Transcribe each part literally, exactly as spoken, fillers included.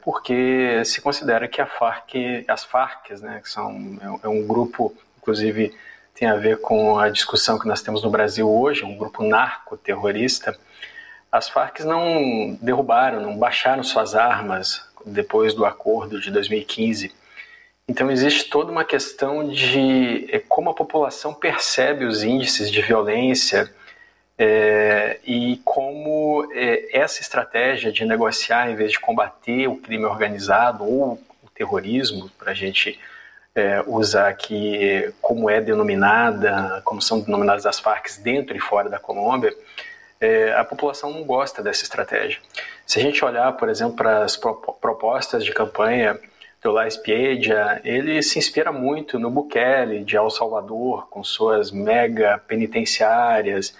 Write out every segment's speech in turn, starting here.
porque se considera que a Farc, as Farc, né, que são, é um grupo, inclusive tem a ver com a discussão que nós temos no Brasil hoje, um grupo narcoterrorista. As Farc não derrubaram, não baixaram suas armas depois do acordo de dois mil e quinze. Então existe toda uma questão de como a população percebe os índices de violência é, e como é, essa estratégia de negociar em vez de combater o crime organizado ou o terrorismo, para a gente é, usar aqui como é denominada, como são denominadas as Farc dentro e fora da Colômbia, é, a população não gosta dessa estratégia. Se a gente olhar, por exemplo, para as propostas de campanha do La Espiedia, ele se inspira muito no Bukele de El Salvador, com suas mega penitenciárias,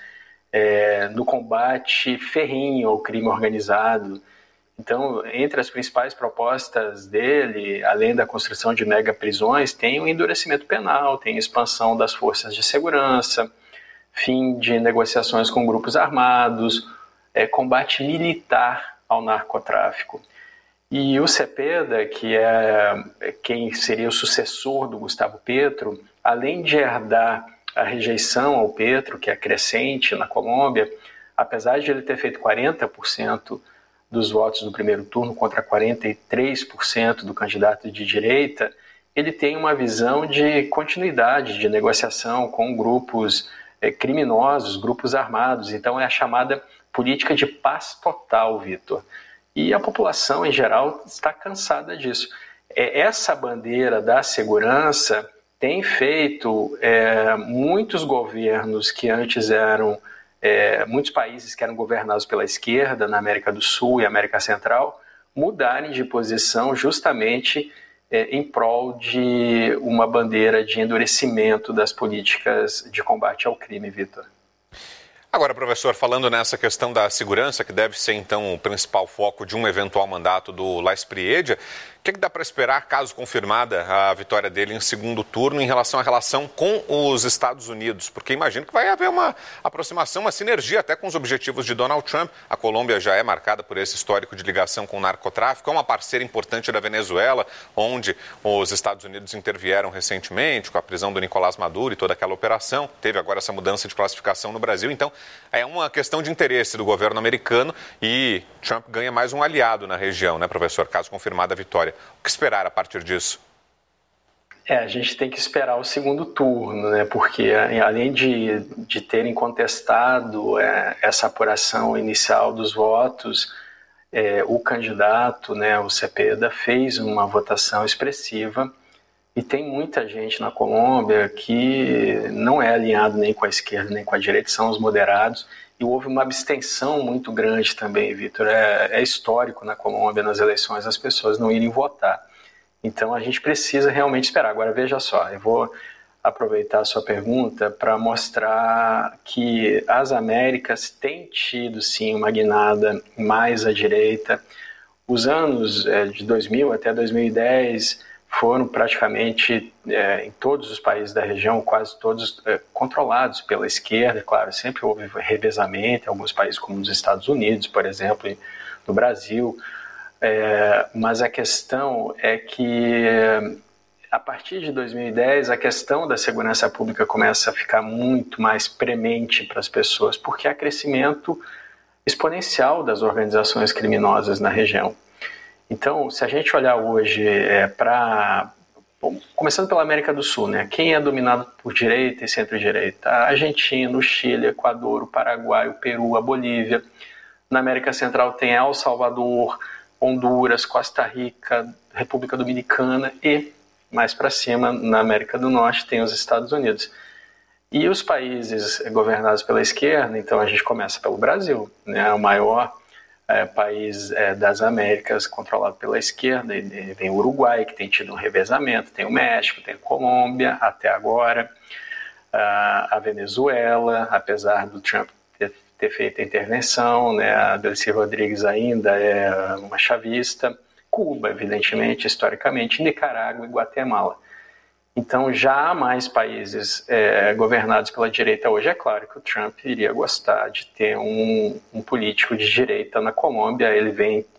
é, no combate ferrenho ao crime organizado. Então, entre as principais propostas dele, além da construção de mega prisões, tem o endurecimento penal, tem a expansão das forças de segurança, fim de negociações com grupos armados, é, combate militar ao narcotráfico. E o Cepeda, que é quem seria o sucessor do Gustavo Petro, além de herdar a rejeição ao Petro, que é crescente na Colômbia, apesar de ele ter feito quarenta por cento dos votos no primeiro turno contra quarenta e três por cento do candidato de direita, ele tem uma visão de continuidade de negociação com grupos é, criminosos, grupos armados. Então é a chamada política de paz total, Vitor. E a população, em geral, está cansada disso. Essa bandeira da segurança tem feito é, muitos governos que antes eram, é, muitos países que eram governados pela esquerda, na América do Sul e América Central, mudarem de posição justamente é, em prol de uma bandeira de endurecimento das políticas de combate ao crime, Vitor. Agora, professor, falando nessa questão da segurança, que deve ser, então, o principal foco de um eventual mandato do La Espriella, o que, é que dá para esperar, caso confirmada a vitória dele em segundo turno, em relação à relação com os Estados Unidos? Porque imagino que vai haver uma aproximação, uma sinergia até com os objetivos de Donald Trump. A Colômbia já é marcada por esse histórico de ligação com o narcotráfico, é uma parceira importante da Venezuela, onde os Estados Unidos intervieram recentemente com a prisão do Nicolás Maduro e toda aquela operação. Teve agora essa mudança de classificação no Brasil. Então, é uma questão de interesse do governo americano e Trump ganha mais um aliado na região, né, professor, caso confirmada a vitória. O que esperar a partir disso? É, a gente tem que esperar o segundo turno, né, porque além de, de terem contestado é, essa apuração inicial dos votos, é, o candidato, né, o Cepeda, fez uma votação expressiva e tem muita gente na Colômbia que não é alinhado nem com a esquerda nem com a direita, são os moderados. E houve uma abstenção muito grande também, Vitor. É, é histórico na Colômbia, nas eleições, as pessoas não irem votar. Então a gente precisa realmente esperar. Agora veja só, eu vou aproveitar a sua pergunta para mostrar que as Américas têm tido sim uma guinada mais à direita. Os anos é, de dois mil até dois mil e dez foram praticamente é, em todos os países da região, quase todos é, controlados pela esquerda. Claro, sempre houve revezamento em alguns países como nos Estados Unidos, por exemplo, no Brasil, é, mas a questão é que a partir de dois mil e dez a questão da segurança pública começa a ficar muito mais premente para as pessoas, porque há crescimento exponencial das organizações criminosas na região. Então, se a gente olhar hoje é, para... Começando pela América do Sul, né? Quem é dominado por direita e centro-direita? A Argentina, o Chile, o Equador, o Paraguai, o Peru, a Bolívia. Na América Central tem El Salvador, Honduras, Costa Rica, República Dominicana e, mais para cima, na América do Norte, tem os Estados Unidos. E os países governados pela esquerda, então a gente começa pelo Brasil, né? O maior... É, país é, das Américas controlado pela esquerda, e, e vem o Uruguai, que tem tido um revezamento, tem o México, tem a Colômbia, até agora, a, a Venezuela, apesar do Trump ter, ter feito a intervenção, né, a Delcy Rodrigues ainda é uma chavista, Cuba, evidentemente, historicamente, Nicarágua e Guatemala. Então já há mais países é, governados pela direita hoje. É claro que o Trump iria gostar de ter um, um político de direita na Colômbia. Ele vem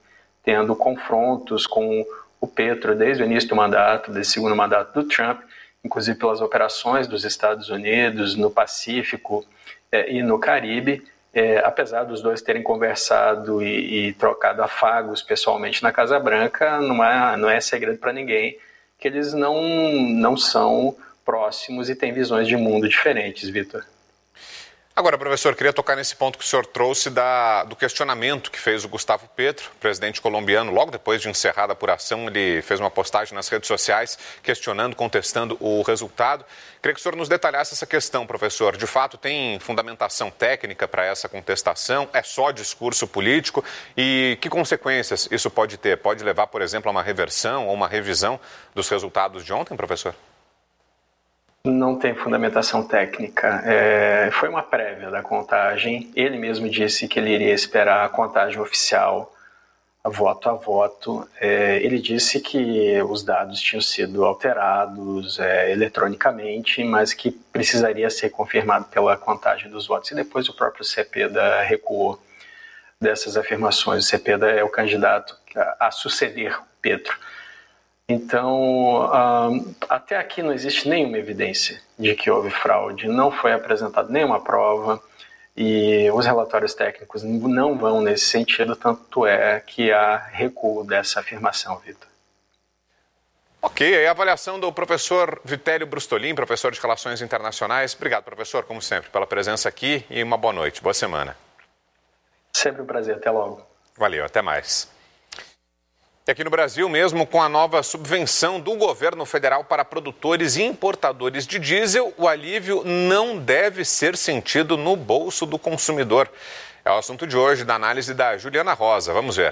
tendo confrontos com o Petro desde o início do mandato, desse segundo mandato do Trump, inclusive pelas operações dos Estados Unidos no Pacífico é, e no Caribe, é, apesar dos dois terem conversado e, e trocado afagos pessoalmente na Casa Branca, não é, não é segredo para ninguém que eles não, não são próximos e têm visões de mundo diferentes, Vitor. Agora, professor, queria tocar nesse ponto que o senhor trouxe da, do questionamento que fez o Gustavo Petro, presidente colombiano. Logo depois de encerrada a apuração, ele fez uma postagem nas redes sociais questionando, contestando o resultado. Queria que o senhor nos detalhasse essa questão, professor. De fato, tem fundamentação técnica para essa contestação? É só discurso político? E que consequências isso pode ter? Pode levar, por exemplo, a uma reversão ou uma revisão dos resultados de ontem, professor? Não tem fundamentação técnica. É, foi uma prévia da contagem. Ele mesmo disse que ele iria esperar a contagem oficial, voto a voto. É, ele disse que os dados tinham sido alterados é, eletronicamente, mas que precisaria ser confirmado pela contagem dos votos. E depois o próprio Cepeda recuou dessas afirmações. O Cepeda é o candidato a, a suceder o Petro. Então, uh, até aqui não existe nenhuma evidência de que houve fraude, não foi apresentada nenhuma prova e os relatórios técnicos não vão nesse sentido, tanto é que há recuo dessa afirmação, Vitor. Ok, a avaliação do professor Vitélio Brustolin, professor de Relações Internacionais. Obrigado, professor, como sempre, pela presença aqui e uma boa noite, boa semana. Sempre um prazer, até logo. Valeu, até mais. E aqui no Brasil, mesmo com a nova subvenção do governo federal para produtores e importadores de diesel, o alívio não deve ser sentido no bolso do consumidor. É o assunto de hoje da análise da Juliana Rosa. Vamos ver.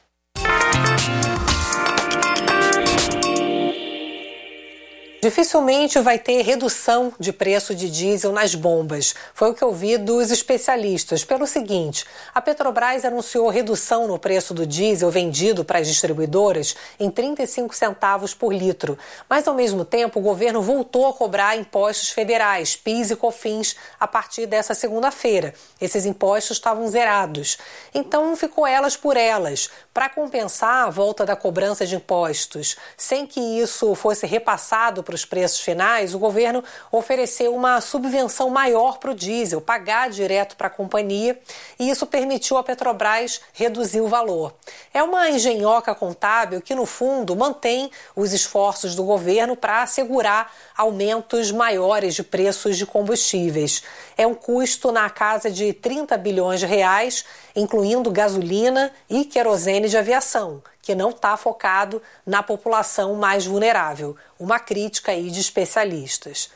Dificilmente vai ter redução de preço de diesel nas bombas. Foi o que eu vi dos especialistas. Pelo seguinte, a Petrobras anunciou redução no preço do diesel vendido para as distribuidoras em trinta e cinco centavos por litro. Mas, ao mesmo tempo, o governo voltou a cobrar impostos federais, PIS e COFINS, a partir dessa segunda-feira. Esses impostos estavam zerados. Então, ficou elas por elas. Para compensar a volta da cobrança de impostos, sem que isso fosse repassado para os preços finais, o governo ofereceu uma subvenção maior para o diesel, pagar direto para a companhia, e isso permitiu a Petrobras reduzir o valor. É uma engenhoca contábil que, no fundo, mantém os esforços do governo para assegurar aumentos maiores de preços de combustíveis. É um custo na casa de trinta bilhões de reais, incluindo gasolina e querosene de aviação, que não está focado na população mais vulnerável. Uma crítica aí de especialistas.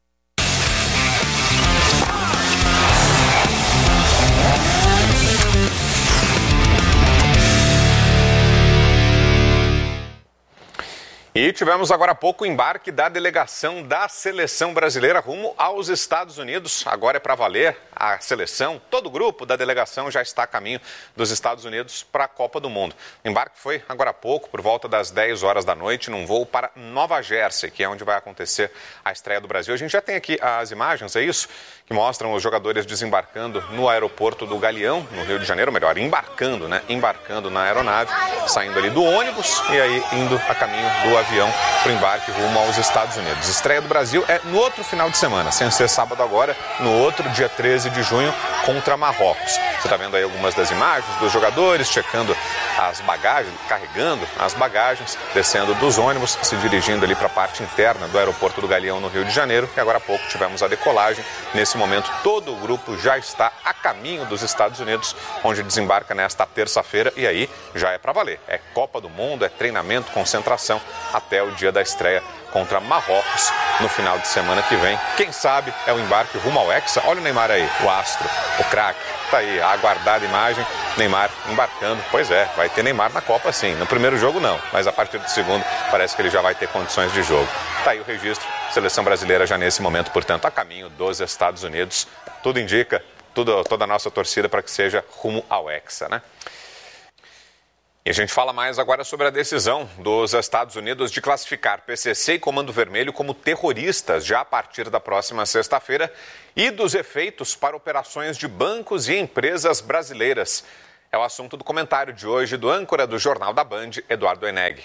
E tivemos agora há pouco o embarque da delegação da seleção brasileira rumo aos Estados Unidos. Agora é para valer a seleção. Todo o grupo da delegação já está a caminho dos Estados Unidos para a Copa do Mundo. O embarque foi agora há pouco, por volta das dez horas da noite, num voo para Nova Jersey, que é onde vai acontecer a estreia do Brasil. A gente já tem aqui as imagens, é isso? Que mostram os jogadores desembarcando no aeroporto do Galeão, no Rio de Janeiro, melhor, embarcando, né? Embarcando na aeronave, saindo ali do ônibus e aí indo a caminho do avião para o embarque rumo aos Estados Unidos. Estreia do Brasil é no outro final de semana, sem ser sábado agora, no outro dia treze de junho, contra Marrocos. Você está vendo aí algumas das imagens dos jogadores checando as bagagens, carregando as bagagens, descendo dos ônibus, se dirigindo ali para a parte interna do aeroporto do Galeão, no Rio de Janeiro, e agora há pouco tivemos a decolagem. Nesse momento, todo o grupo já está a caminho dos Estados Unidos, onde desembarca nesta terça-feira, e aí já é para valer. É Copa do Mundo, é treinamento, concentração, até o dia da estreia contra Marrocos no final de semana que vem. Quem sabe é o embarque rumo ao Hexa. Olha o Neymar aí, o astro, o craque. Tá aí a aguardada imagem, Neymar embarcando. Pois é, vai ter Neymar na Copa sim. No primeiro jogo não, mas a partir do segundo parece que ele já vai ter condições de jogo. Tá aí o registro. Seleção brasileira já nesse momento, portanto, a caminho dos Estados Unidos. Tudo indica, tudo, toda a nossa torcida para que seja rumo ao Hexa, né? E a gente fala mais agora sobre a decisão dos Estados Unidos de classificar P C C e Comando Vermelho como terroristas já a partir da próxima sexta-feira e dos efeitos para operações de bancos e empresas brasileiras. É o assunto do comentário de hoje do âncora do Jornal da Band, Eduardo Eneg.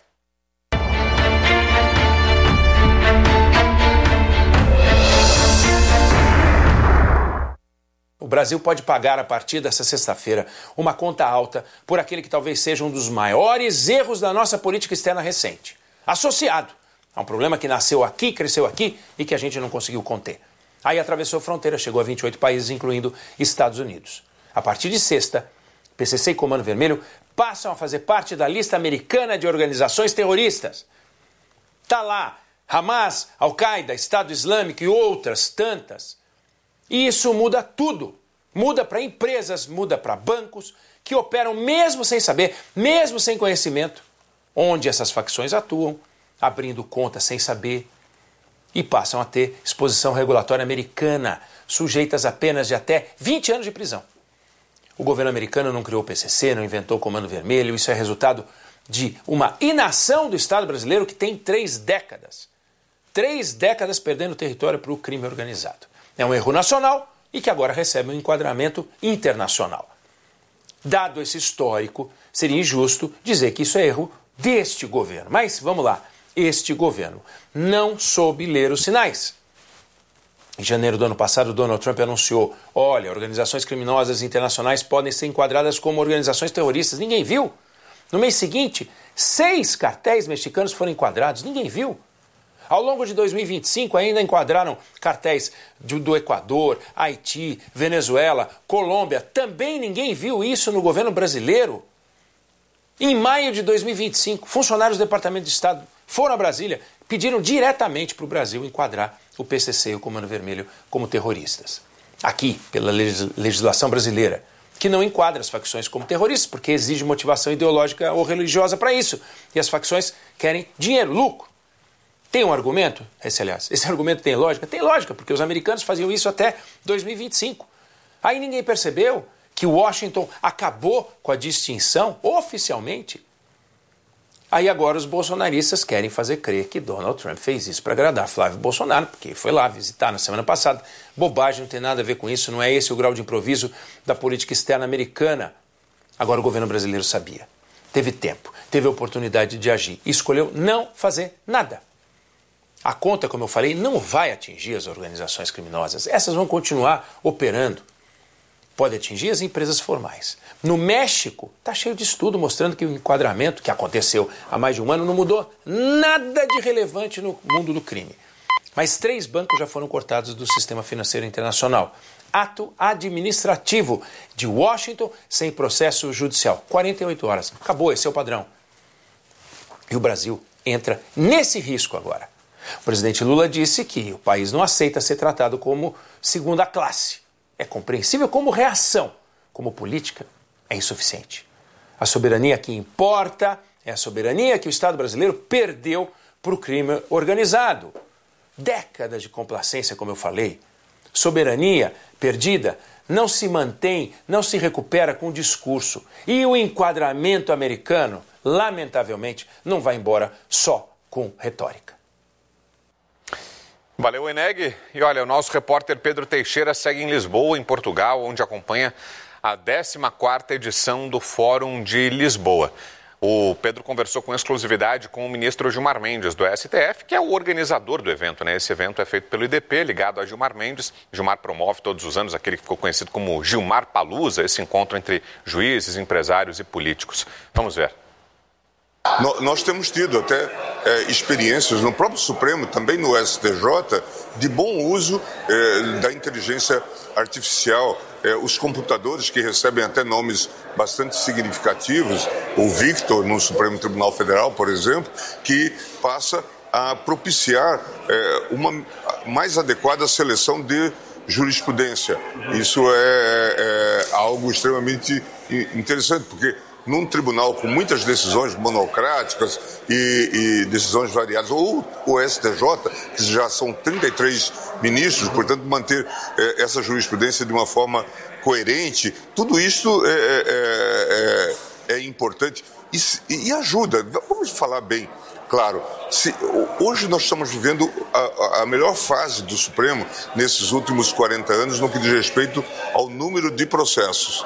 O Brasil pode pagar, a partir dessa sexta-feira, uma conta alta por aquele que talvez seja um dos maiores erros da nossa política externa recente. Associado a um problema que nasceu aqui, cresceu aqui e que a gente não conseguiu conter. Aí atravessou a fronteira, chegou a vinte e oito países, incluindo Estados Unidos. A partir de sexta, P C C e Comando Vermelho passam a fazer parte da lista americana de organizações terroristas. Tá lá Hamas, Al-Qaeda, Estado Islâmico e outras tantas. E isso muda tudo. Muda para empresas, muda para bancos que operam mesmo sem saber, mesmo sem conhecimento, onde essas facções atuam, abrindo conta sem saber, e passam a ter exposição regulatória americana, sujeitas a penas de até vinte anos de prisão. O governo americano não criou o P C C, não inventou o Comando Vermelho, isso é resultado de uma inação do Estado brasileiro que tem três décadas. Três décadas perdendo território para o crime organizado. É um erro nacional e que agora recebe um enquadramento internacional. Dado esse histórico, seria injusto dizer que isso é erro deste governo. Mas, vamos lá, este governo não soube ler os sinais. Em janeiro do ano passado, Donald Trump anunciou, olha, organizações criminosas internacionais podem ser enquadradas como organizações terroristas. Ninguém viu. No mês seguinte, seis cartéis mexicanos foram enquadrados. Ninguém viu. Ao longo de dois mil e vinte e cinco, ainda enquadraram cartéis do, do Equador, Haiti, Venezuela, Colômbia. Também ninguém viu isso no governo brasileiro. Em maio de dois mil e vinte e cinco, funcionários do Departamento de Estado foram a Brasília, pediram diretamente para o Brasil enquadrar o P C C e o Comando Vermelho como terroristas. Aqui, pela legislação brasileira, que não enquadra as facções como terroristas, porque exige motivação ideológica ou religiosa para isso. E as facções querem dinheiro, lucro. Tem um argumento? Esse, aliás, esse argumento tem lógica? Tem lógica, porque os americanos faziam isso até dois mil e vinte e cinco. Aí ninguém percebeu que Washington acabou com a distinção oficialmente. Aí agora os bolsonaristas querem fazer crer que Donald Trump fez isso para agradar Flávio Bolsonaro, porque foi lá visitar na semana passada. Bobagem, não tem nada a ver com isso, não é esse o grau de improviso da política externa americana. Agora o governo brasileiro sabia, teve tempo, teve a oportunidade de agir e escolheu não fazer nada. A conta, como eu falei, não vai atingir as organizações criminosas. Essas vão continuar operando. Pode atingir as empresas formais. No México, está cheio de estudo mostrando que o enquadramento que aconteceu há mais de um ano não mudou nada de relevante no mundo do crime. Mas três bancos já foram cortados do sistema financeiro internacional. Ato administrativo de Washington sem processo judicial. quarenta e oito horas. Acabou, esse é o padrão. E o Brasil entra nesse risco agora. O presidente Lula disse que o país não aceita ser tratado como segunda classe. É compreensível como reação, como política, é insuficiente. A soberania que importa é a soberania que o Estado brasileiro perdeu para o crime organizado. Décadas de complacência, como eu falei. Soberania perdida não se mantém, não se recupera com discurso. E o enquadramento americano, lamentavelmente, não vai embora só com retórica. Valeu, Eneg. E olha, o nosso repórter Pedro Teixeira segue em Lisboa, em Portugal, onde acompanha a décima quarta edição do Fórum de Lisboa. O Pedro conversou com exclusividade com o ministro Gilmar Mendes, do S T F, que é o organizador do evento, né? Esse evento é feito pelo I D P, ligado a Gilmar Mendes. Gilmar promove todos os anos aquele que ficou conhecido como Gilmar Palusa, esse encontro entre juízes, empresários e políticos. Vamos ver. Nós temos tido até é, experiências no próprio Supremo, também no S T J, de bom uso é, da inteligência artificial. É, os computadores que recebem até nomes bastante significativos, o Victor no Supremo Tribunal Federal, por exemplo, que passa a propiciar é, uma mais adequada seleção de jurisprudência. Isso é, é algo extremamente interessante, porque num tribunal com muitas decisões monocráticas e, e decisões variadas, ou o S T J, que já são trinta e três ministros, portanto, manter é, essa jurisprudência de uma forma coerente, tudo isso é, é, é, é importante e, e ajuda. Vamos falar bem, claro, se, hoje nós estamos vivendo a, a melhor fase do Supremo nesses últimos quarenta anos no que diz respeito ao número de processos.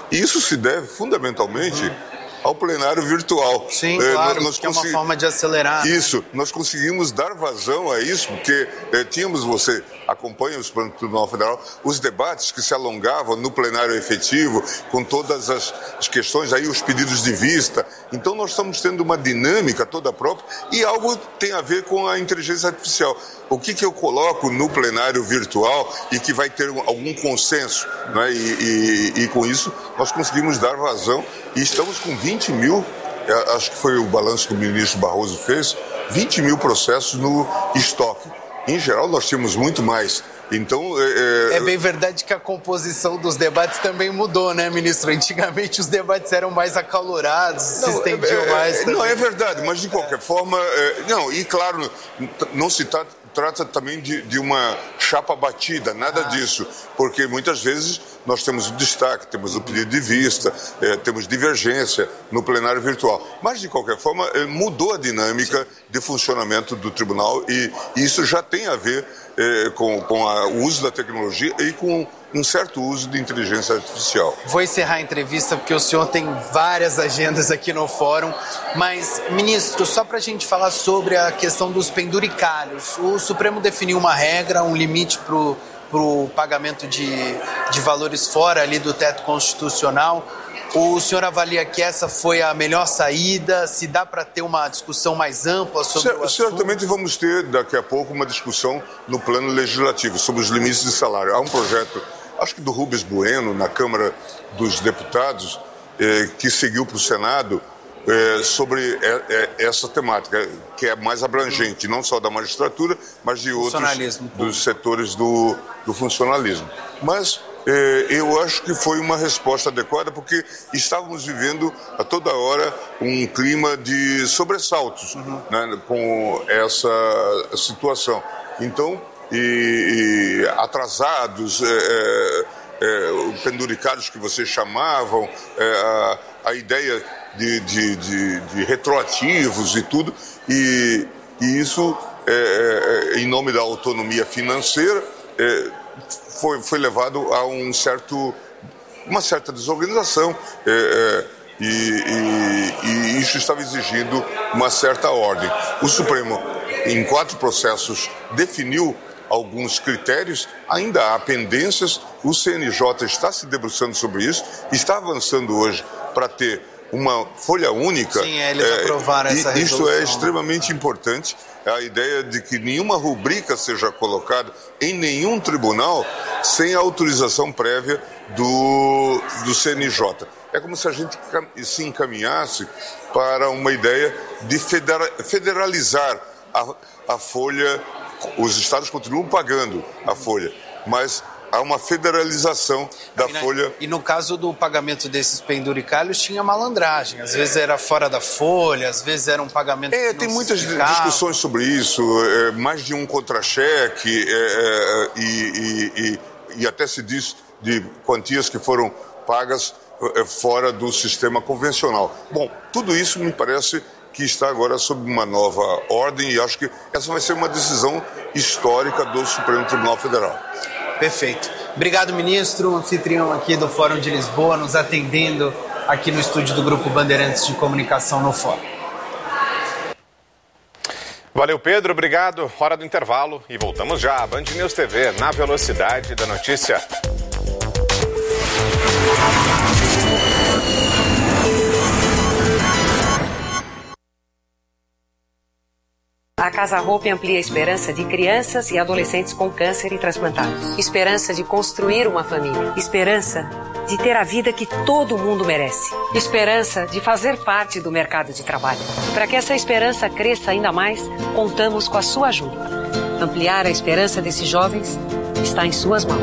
E isso se deve fundamentalmente uhum. ao plenário virtual. Sim, é, claro, nós que consegui... é uma forma de acelerar. Isso, nós conseguimos dar vazão a isso, porque é, tínhamos, você acompanha o Supremo Tribunal Federal, os debates que se alongavam no plenário efetivo, com todas as, as questões, aí os pedidos de vista. Então nós estamos tendo uma dinâmica toda própria e algo tem a ver com a inteligência artificial. O que, que eu coloco no plenário virtual e que vai ter algum consenso, né? e, e, e com isso nós conseguimos dar vazão e estamos com vinte mil, acho que foi o balanço que o ministro Barroso fez, vinte mil processos no estoque. Em geral, nós tínhamos muito mais. Então, é... é bem verdade que a composição dos debates também mudou, né, ministro? Antigamente os debates eram mais acalorados, não, se estendiam é, mais. Não, é verdade, mas de qualquer é. forma... É, não, e claro, não se trata, trata também de, de uma chapa batida, nada ah. disso. Porque muitas vezes nós temos o destaque, temos o pedido de vista, é, temos divergência no plenário virtual. Mas, de qualquer forma, é, mudou a dinâmica Sim. de funcionamento do tribunal e, e isso já tem a ver é, com, com a, o uso da tecnologia e com um certo uso de inteligência artificial. Vou encerrar a entrevista porque o senhor tem várias agendas aqui no fórum, mas, ministro, só para a gente falar sobre a questão dos penduricalhos. O Supremo definiu uma regra, um limite para o para o pagamento de, de valores fora ali do teto constitucional. O senhor avalia que essa foi a melhor saída? Se dá para ter uma discussão mais ampla sobre o assunto? Certamente vamos ter daqui a pouco uma discussão no plano legislativo sobre os limites de salário. Há um projeto, acho que do Rubens Bueno, na Câmara dos Deputados, eh, que seguiu para o Senado, É, sobre é, é, essa temática, que é mais abrangente, não só da magistratura, mas de outros dos setores do, do funcionalismo. Mas é, eu acho que foi uma resposta adequada, porque estávamos vivendo a toda hora um clima de sobressaltos uhum. né, com essa situação. Então, e, e atrasados, é, é, penduricados que vocês chamavam, é, a, a ideia de, de, de, de retroativos e tudo, e, e isso, é, é, em nome da autonomia financeira, é, foi, foi levado a um certo, uma certa desorganização, é, é, e, e, e isso estava exigindo uma certa ordem. O Supremo, em quatro processos, definiu alguns critérios, ainda há pendências, o C N J está se debruçando sobre isso, está avançando hoje para ter uma folha única. Sim, eles é, aprovaram essa resolução. Isso é extremamente importante, a ideia de que nenhuma rubrica seja colocada em nenhum tribunal sem autorização prévia do, do C N J. É como se a gente se encaminhasse para uma ideia de federalizar a, a folha. Os estados continuam pagando a folha, mas há uma federalização da e na, folha. E no caso do pagamento desses penduricalhos tinha malandragem, às vezes era fora da folha, às vezes era um pagamento É, que tem não muitas se discussões sobre isso, é, mais de um contra-cheque, é, é, e, e, e, e até se diz de quantias que foram pagas é, fora do sistema convencional. Bom, tudo isso me parece que está agora sob uma nova ordem e acho que essa vai ser uma decisão histórica do Supremo Tribunal Federal. Perfeito. Obrigado, ministro, anfitrião aqui do Fórum de Lisboa, nos atendendo aqui no estúdio do Grupo Bandeirantes de Comunicação no Fórum. Valeu, Pedro, obrigado. Hora do intervalo e voltamos já. Band News T V, na velocidade da notícia. A Casa Hope amplia a esperança de crianças e adolescentes com câncer e transplantados. Esperança de construir uma família. Esperança de ter a vida que todo mundo merece. Esperança de fazer parte do mercado de trabalho. Para que essa esperança cresça ainda mais, contamos com a sua ajuda. Ampliar a esperança desses jovens está em suas mãos.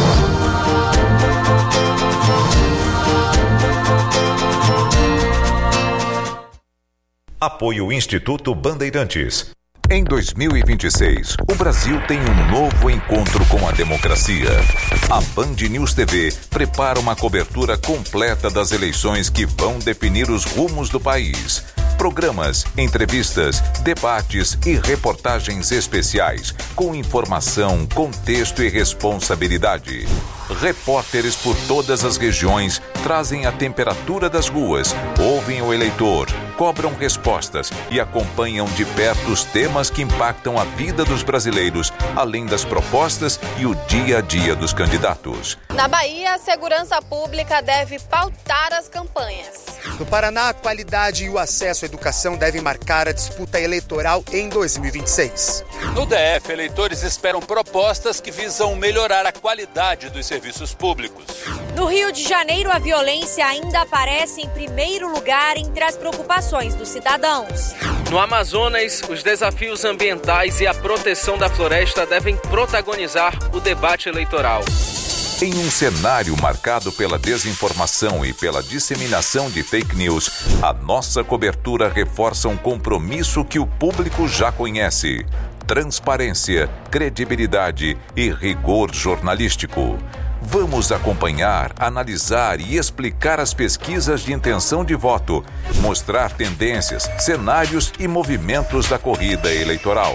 Apoio Instituto Bandeirantes. Em dois mil e vinte e seis, o Brasil tem um novo encontro com a democracia. A Band News T V prepara uma cobertura completa das eleições que vão definir os rumos do país. Programas, entrevistas, debates e reportagens especiais com informação, contexto e responsabilidade. Repórteres por todas as regiões trazem a temperatura das ruas, ouvem o eleitor, cobram respostas e acompanham de perto os temas que impactam a vida dos brasileiros, além das propostas e o dia a dia dos candidatos. Na Bahia, a segurança pública deve pautar as campanhas. No Paraná, a qualidade e o acesso à educação devem marcar a disputa eleitoral em dois mil e vinte e seis. No D F, eleitores esperam propostas que visam melhorar a qualidade dos serviços públicos. No Rio de Janeiro, a violência ainda aparece em primeiro lugar entre as preocupações dos cidadãos. No Amazonas, os desafios ambientais e a proteção da floresta devem protagonizar o debate eleitoral. Em um cenário marcado pela desinformação e pela disseminação de fake news, a nossa cobertura reforça um compromisso que o público já conhece: transparência, credibilidade e rigor jornalístico. Vamos acompanhar, analisar e explicar as pesquisas de intenção de voto, mostrar tendências, cenários e movimentos da corrida eleitoral.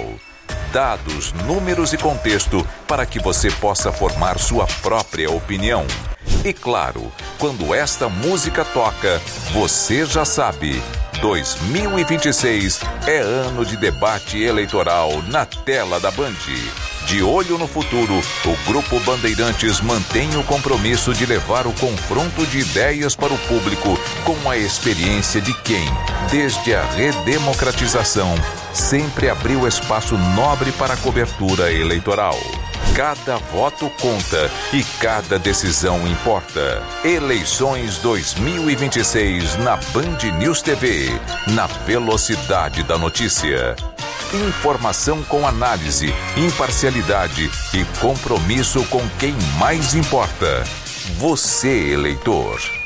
Dados, números e contexto para que você possa formar sua própria opinião. E claro, quando esta música toca, você já sabe, dois mil e vinte e seis é ano de debate eleitoral na tela da Band. De olho no futuro, o Grupo Bandeirantes mantém o compromisso de levar o confronto de ideias para o público com a experiência de quem, desde a redemocratização, sempre abriu espaço nobre para a cobertura eleitoral. Cada voto conta e cada decisão importa. Eleições dois mil e vinte e seis na Band News T V, na velocidade da notícia. Informação com análise, imparcialidade e compromisso com quem mais importa. Você, eleitor.